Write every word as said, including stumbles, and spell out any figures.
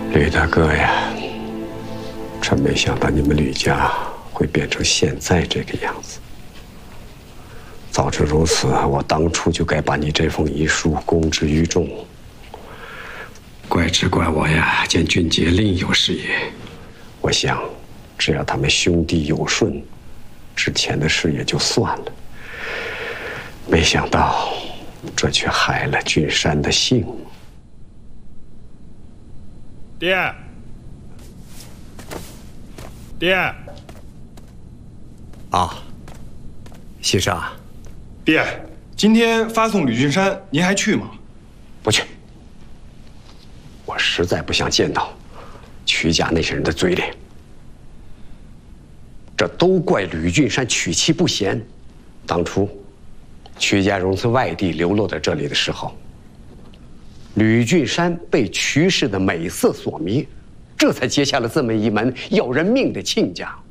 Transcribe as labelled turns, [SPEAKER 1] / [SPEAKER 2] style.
[SPEAKER 1] 吕大哥呀，真没想到你们吕家会变成现在这个样子。早知如此，我当初就该把你这封遗书公之于众。怪只怪我呀，见俊杰另有事业，我想，只要他们兄弟有顺，之前的事也就算了。没想到，这却害了俊山的性命。
[SPEAKER 2] 爹，爹，
[SPEAKER 1] 啊，先生，
[SPEAKER 2] 爹，今天发送吕俊山，您还去吗？
[SPEAKER 1] 不去。我实在不想见到曲家那些人的嘴脸。这都怪吕俊山娶妻不贤。当初曲家荣自外地流落到这里的时候，吕俊山被曲氏的美色所迷，这才结下了这么一门要人命的亲家。